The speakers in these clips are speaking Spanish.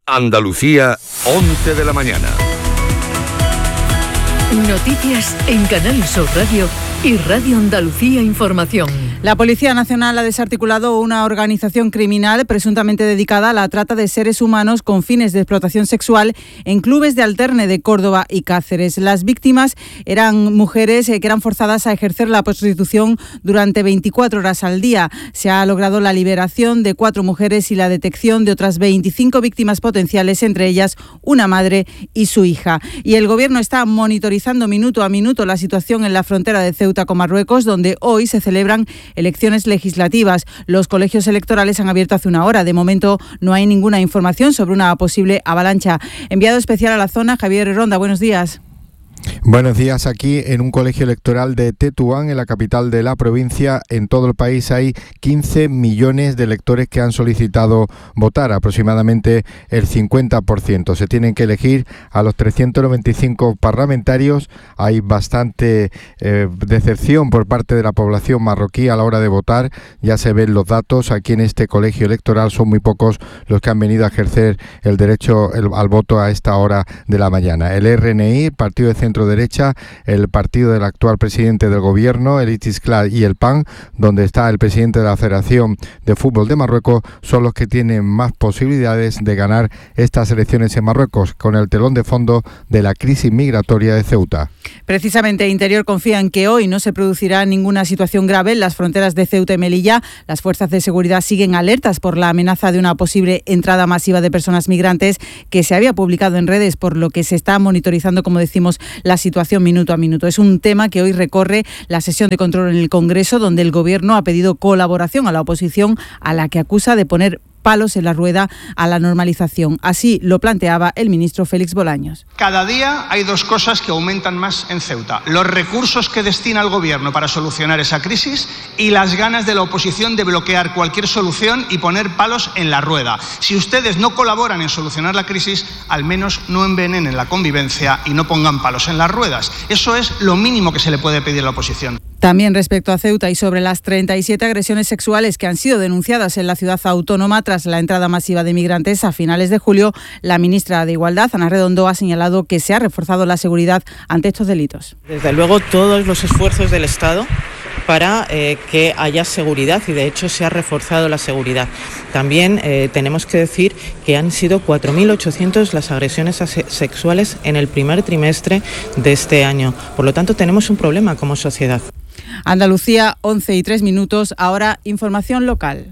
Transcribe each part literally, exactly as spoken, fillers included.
Andalucía, once de la mañana. Noticias en Canal Sur Radio y Radio Andalucía Información. La Policía Nacional ha desarticulado una organización criminal presuntamente dedicada a la trata de seres humanos con fines de explotación sexual en clubes de alterne de Córdoba y Cáceres. Las víctimas eran mujeres que eran forzadas a ejercer la prostitución durante veinticuatro horas al día. Se ha logrado la liberación de cuatro mujeres y la detección de otras veinticinco víctimas potenciales, entre ellas una madre y su hija. Y el Gobierno está monitorizando minuto a minuto la situación en la frontera de Ceuta con Marruecos, donde hoy se celebran elecciones legislativas. Los colegios electorales han abierto hace una hora. De momento no hay ninguna información sobre una posible avalancha. Enviado especial a la zona, Javier Ronda, buenos días. Buenos días. Aquí en un colegio electoral de Tetuán, en la capital de la provincia. En todo el país hay quince millones de electores que han solicitado votar, aproximadamente el cincuenta por ciento. Se tienen que elegir a los trescientos noventa y cinco parlamentarios. Hay bastante eh, decepción por parte de la población marroquí a la hora de votar. Ya se ven los datos. Aquí en este colegio electoral son muy pocos los que han venido a ejercer el derecho el, al voto a esta hora de la mañana. El R N I, Partido de Centro derecha, el partido del actual presidente del gobierno, el Istiqlal, y el P A N, donde está el presidente de la Federación de Fútbol de Marruecos, son los que tienen más posibilidades de ganar estas elecciones en Marruecos, con el telón de fondo de la crisis migratoria de Ceuta. Precisamente Interior confía en que hoy no se producirá ninguna situación grave en las fronteras de Ceuta y Melilla. Las fuerzas de seguridad siguen alertas por la amenaza de una posible entrada masiva de personas migrantes que se había publicado en redes, por lo que se está monitorizando, como decimos, la situación minuto a minuto. Es un tema que hoy recorre la sesión de control en el Congreso, donde el Gobierno ha pedido colaboración a la oposición, a la que acusa de poner palos en la rueda a la normalización. Así lo planteaba el ministro Félix Bolaños. Cada día hay dos cosas que aumentan más en Ceuta: los recursos que destina el Gobierno para solucionar esa crisis y las ganas de la oposición de bloquear cualquier solución y poner palos en la rueda. Si ustedes no colaboran en solucionar la crisis, al menos no envenenen la convivencia y no pongan palos en las ruedas. Eso es lo mínimo que se le puede pedir a la oposición. También respecto a Ceuta y sobre las treinta y siete agresiones sexuales que han sido denunciadas en la ciudad autónoma tras la entrada masiva de migrantes a finales de julio, la ministra de Igualdad, Ana Redondo, ha señalado que se ha reforzado la seguridad ante estos delitos. Desde luego, todos los esfuerzos del Estado para eh, que haya seguridad, y de hecho se ha reforzado la seguridad. También eh, tenemos que decir que han sido cuatro mil ochocientas las agresiones sexuales en el primer trimestre de este año. Por lo tanto, tenemos un problema como sociedad. Andalucía, once y tres minutos. Ahora, información local.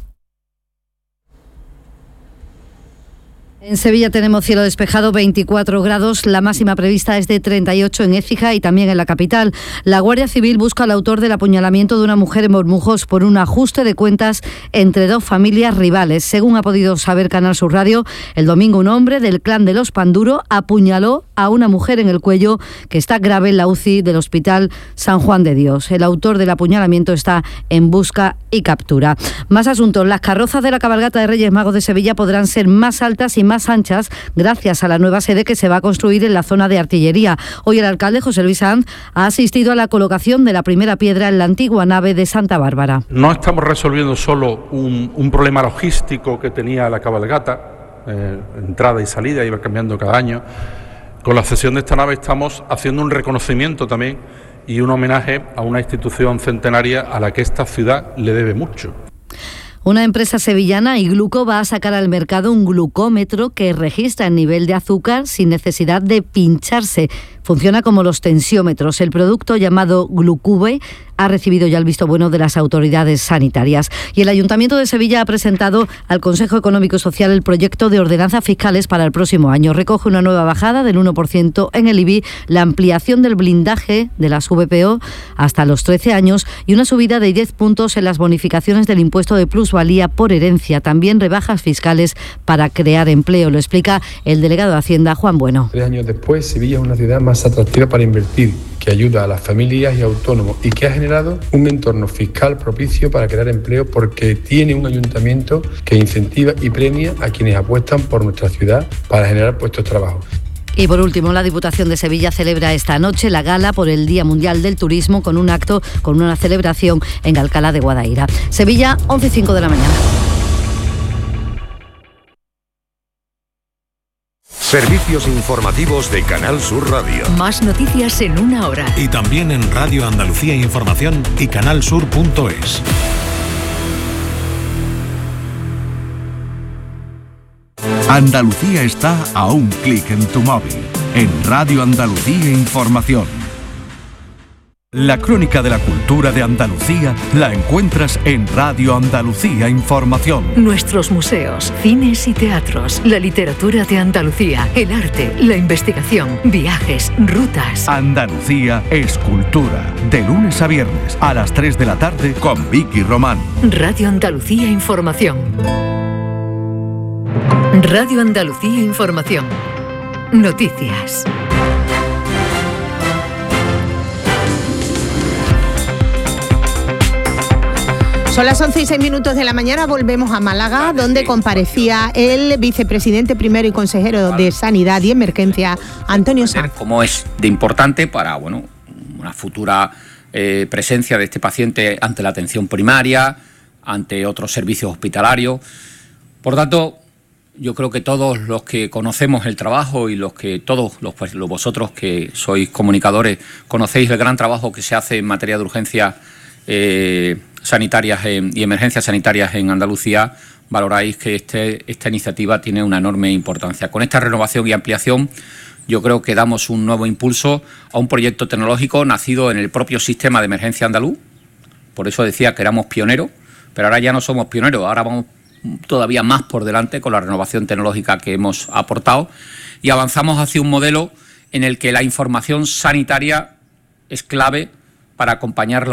En Sevilla tenemos cielo despejado, veinticuatro grados, la máxima prevista es de treinta y ocho en Écija y también en la capital. La Guardia Civil busca al autor del apuñalamiento de una mujer en Bormujos por un ajuste de cuentas entre dos familias rivales. Según ha podido saber Canal Sur Radio, el domingo un hombre del clan de los Panduro apuñaló a una mujer en el cuello que está grave en la U C I del Hospital San Juan de Dios. El autor del apuñalamiento está en busca y captura. Más asuntos. Las carrozas de la cabalgata de Reyes Magos de Sevilla podrán ser más altas y más más anchas gracias a la nueva sede que se va a construir en la zona de artillería. Hoy el alcalde José Luis Sanz ha asistido a la colocación de la primera piedra en la antigua nave de Santa Bárbara. No estamos resolviendo solo un, un problema logístico que tenía la cabalgata, eh, entrada y salida, iba cambiando cada año. Con la cesión de esta nave estamos haciendo un reconocimiento también y un homenaje a una institución centenaria a la que esta ciudad le debe mucho. Una empresa sevillana, Igluco, va a sacar al mercado un glucómetro que registra el nivel de azúcar sin necesidad de pincharse. Funciona como los tensiómetros. El producto, llamado Glucube, ha recibido ya el visto bueno de las autoridades sanitarias. Y el Ayuntamiento de Sevilla ha presentado al Consejo Económico y Social el proyecto de ordenanzas fiscales para el próximo año. Recoge una nueva bajada del uno por ciento en el I B I, la ampliación del blindaje de las V P O hasta los trece años y una subida de diez puntos en las bonificaciones del impuesto de plusvalía por herencia. También rebajas fiscales para crear empleo. Lo explica el delegado de Hacienda, Juan Bueno. Tres años después, Sevilla es una ciudad más atractiva para invertir, que ayuda a las familias y autónomos y que ha generado un entorno fiscal propicio para crear empleo porque tiene un ayuntamiento que incentiva y premia a quienes apuestan por nuestra ciudad para generar puestos de trabajo. Y por último, la Diputación de Sevilla celebra esta noche la gala por el Día Mundial del Turismo con un acto, con una celebración en Alcalá de Guadaira. Sevilla, once y cinco de la mañana. Servicios informativos de Canal Sur Radio. Más noticias en una hora. Y también en Radio Andalucía Información y canalsur punto es. Andalucía está a un clic en tu móvil. En Radio Andalucía Información. La crónica de la cultura de Andalucía la encuentras en Radio Andalucía Información. Nuestros museos, cines y teatros, la literatura de Andalucía, el arte, la investigación, viajes, rutas. Andalucía es cultura. De lunes a viernes a las tres de la tarde con Vicky Román. Radio Andalucía Información. Radio Andalucía Información. Noticias. Son las once y seis minutos de la mañana, volvemos a Málaga, donde comparecía el vicepresidente primero y consejero de Sanidad y Emergencia, Antonio Sanz. Como es de importante para, bueno, una futura eh, presencia de este paciente ante la atención primaria, ante otros servicios hospitalarios. Por tanto, yo creo que todos los que conocemos el trabajo y los que todos los, pues, los vosotros que sois comunicadores conocéis el gran trabajo que se hace en materia de urgencias eh, sanitarias en, y emergencias sanitarias en Andalucía, valoráis que este, esta iniciativa tiene una enorme importancia. Con esta renovación y ampliación, yo creo que damos un nuevo impulso a un proyecto tecnológico nacido en el propio sistema de emergencia andaluz. Por eso decía que éramos pioneros, pero ahora ya no somos pioneros, ahora vamos todavía más por delante con la renovación tecnológica que hemos aportado y avanzamos hacia un modelo en el que la información sanitaria es clave para acompañar la